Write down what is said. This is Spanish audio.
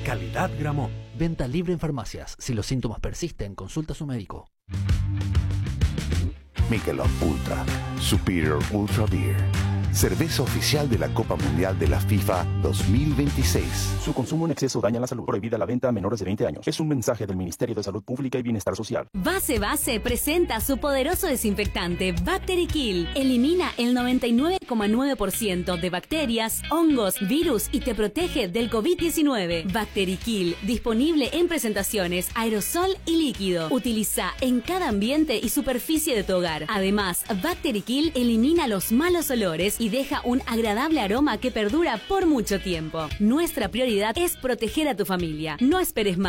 Calidad Gramont. Venta libre en farmacias. Si los síntomas persisten, consulta a su médico. Michelob Ultra, Superior Ultra Beer. Cerveza oficial de la Copa Mundial de la FIFA 2026. Su consumo en exceso daña la salud. Prohibida la venta a menores de 20 años. Es un mensaje del Ministerio de Salud Pública y Bienestar Social. Base presenta su poderoso desinfectante Bacterikill. Elimina el 99,9% de bacterias, hongos, virus y te protege del COVID-19. Bacterikill, disponible en presentaciones aerosol y líquido. Utiliza en cada ambiente y superficie de tu hogar. Además, Bacterikill elimina los malos olores y deja un agradable aroma que perdura por mucho tiempo. Nuestra prioridad es proteger a tu familia. No esperes más.